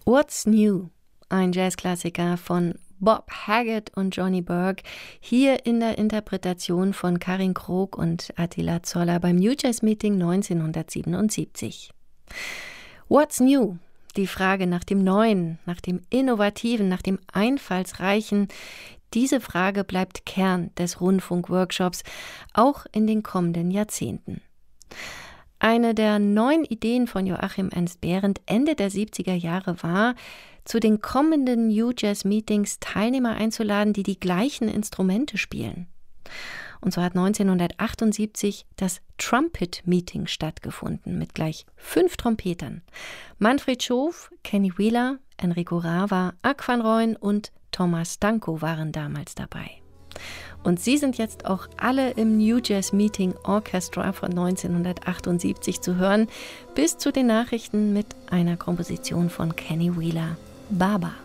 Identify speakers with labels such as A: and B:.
A: What's New? Ein Jazzklassiker von Bob Haggart und Johnny Burke, hier in der Interpretation von Karin Krog und Attila Zoller beim New Jazz Meeting 1977. What's New? Die Frage nach dem Neuen, nach dem Innovativen, nach dem Einfallsreichen, diese Frage bleibt Kern des Rundfunkworkshops, auch in den kommenden Jahrzehnten. Eine der 9 Ideen von Joachim Ernst Behrendt Ende der 70er Jahre war, zu den kommenden New Jazz Meetings Teilnehmer einzuladen, die die gleichen Instrumente spielen. Und so hat 1978 das Trumpet Meeting stattgefunden mit gleich 5 Trompetern. Manfred Schof, Kenny Wheeler, Enrico Rava, Ak van Rooyen und Thomas Stanko waren damals dabei. Und sie sind jetzt auch alle im New Jazz Meeting Orchestra von 1978 zu hören, bis zu den Nachrichten mit einer Komposition von Kenny Wheeler, Baba.